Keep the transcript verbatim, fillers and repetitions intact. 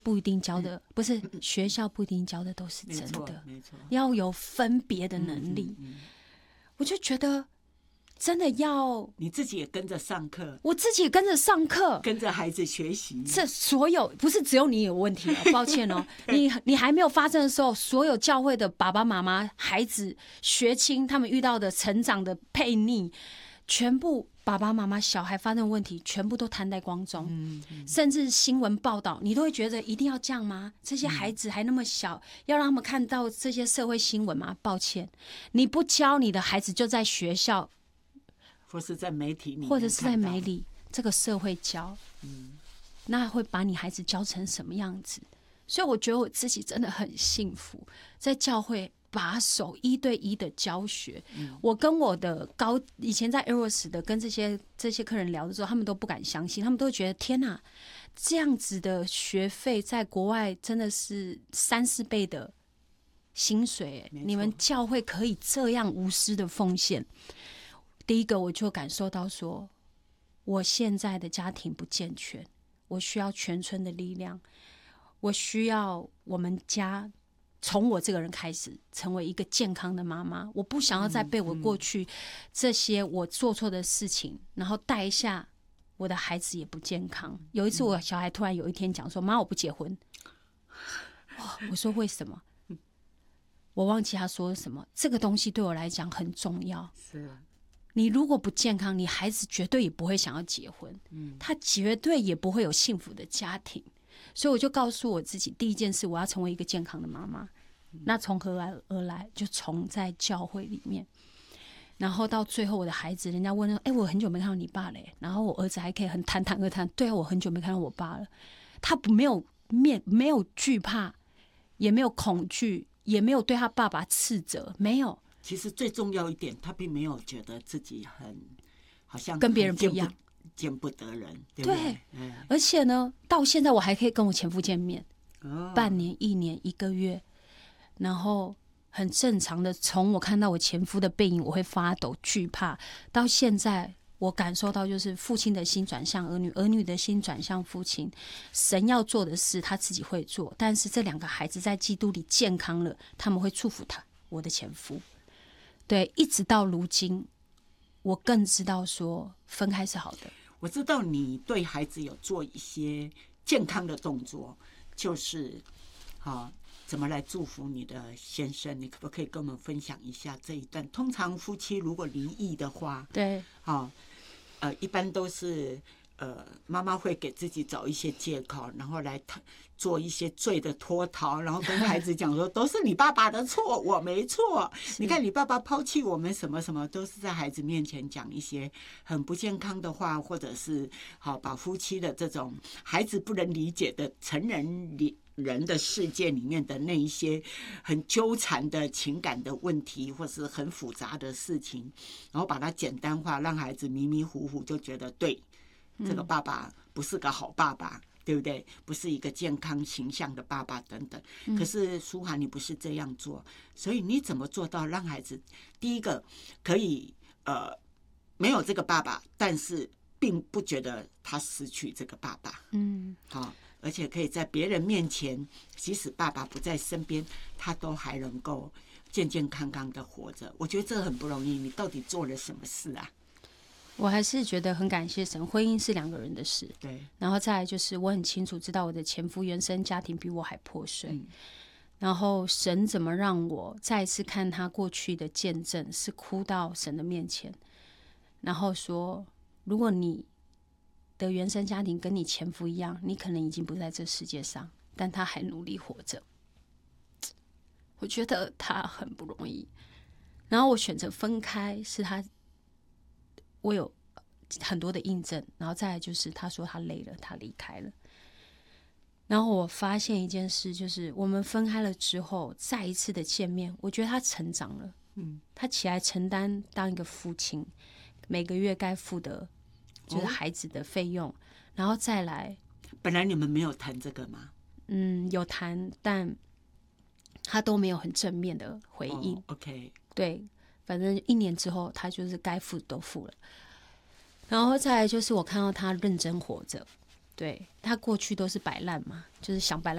不一定教的、嗯、不是学校不一定教的都是真的， 没错， 要有分别的能力。嗯嗯嗯我就觉得真的要你自己也跟着上课， 我自己也跟着上课， 跟着孩子学习。 这所有不是只有你有问题哦，抱歉哦，你你还没有发生的时候，所有教会的爸爸妈妈、孩子、学青他们遇到的成长的悖逆，全部爸爸妈妈、小孩发生的问题，全部都摊在光中。嗯嗯、甚至新闻报道，你都会觉得一定要这样吗？这些孩子还那么小，嗯、要让他们看到这些社会新闻吗？抱歉，你不教你的孩子，就在学校， 或是在媒体里面， 或者是在媒体这个社会教，嗯、那会把你孩子教成什么样子？所以我觉得我自己真的很幸福，在教会把手一对一的教学。嗯、我跟我的高以前在 Eros 的跟这些这些客人聊的时候，他们都不敢相信，他们都觉得天哪，这样子的学费在国外真的是三四倍的薪水，你们教会可以这样无私的奉献。第一个我就感受到说，我现在的家庭不健全，我需要全村的力量，我需要我们家从我这个人开始成为一个健康的妈妈。我不想要再被我过去这些我做错的事情，然后带一下我的孩子也不健康。有一次我小孩突然有一天讲说，妈我不结婚。我说为什么？我忘记他说什么。这个东西对我来讲很重要， 是你如果不健康，你孩子绝对也不会想要结婚，他绝对也不会有幸福的家庭。所以我就告诉我自己，第一件事我要成为一个健康的妈妈。那从何而来？就从在教会里面。然后到最后我的孩子，人家问说，哎，我很久没看到你爸了耶。然后我儿子还可以很坦坦而谈，对啊，我很久没看到我爸了。他不没有面没有惧怕，也没有恐惧，也没有对他爸爸斥责，没有。 其实最重要一点，他并没有觉得自己很好像跟别人不一样， 见不得人，对不对？ 对，嗯、而且呢，到现在我还可以跟我前夫见面， 哦、 半年、一年、一个月，然后很正常的，从我看到我前夫的背影，我会发抖、惧怕，到现在我感受到，就是父亲的心转向儿女，儿女的心转向父亲。神要做的事，他自己会做，但是这两个孩子在基督里健康了，他们会祝福他，我的前夫。对，一直到如今，我更知道说分开是好的。 我知道你对孩子有做一些健康的动作，就是啊，怎么来祝福你的先生？你可不可以跟我们分享一下这一段？通常夫妻如果离异的话， 对， 啊，呃，一般都是呃，妈妈会给自己找一些借口，然后来做一些罪的脱逃，然后跟孩子讲说都是你爸爸的错，我没错。你看你爸爸抛弃我们什么什么，都是在孩子面前讲一些很不健康的话，或者是好把夫妻的这种孩子不能理解的成人理人的世界里面的那一些很纠缠的情感的问题，或是很复杂的事情，然后把它简单化，让孩子迷迷糊糊就觉得对，这个爸爸不是个好爸爸，对不对？不是一个健康形象的爸爸等等。可是舒涵你不是这样做，所以你怎么做到让孩子第一个可以呃没有这个爸爸，但是并不觉得他失去这个爸爸， 嗯， 好，而且可以在别人面前，即使爸爸不在身边，他都还能够健健康康的活着。我觉得这很不容易，你到底做了什么事啊？ 我还是觉得很感谢神，婚姻是两个人的事， 对。 然后再来就是我很清楚知道我的前夫原生家庭比我还破碎，嗯、然后神怎么让我再一次看他过去的见证，是哭到神的面前，然后说，如果你的原生家庭跟你前夫一样，你可能已经不在这世界上，但他还努力活着。我觉得他很不容易，然后我选择分开，是他。我有很多的印证，然后再来就是他说他累了，他离开了。然后我发现一件事，就是我们分开了之后，再一次的见面，我觉得他成长了，嗯，他起来承担当一个父亲，每个月该付的就是孩子的费用，哦、然后再来。 本来你们没有谈这个吗？ 嗯，有谈，但他都没有很正面的回应。 哦、OK， 对。反正一年之后，他就是该付都付了，然后再来就是我看到他认真活着，对，他过去都是摆烂嘛，就是想摆烂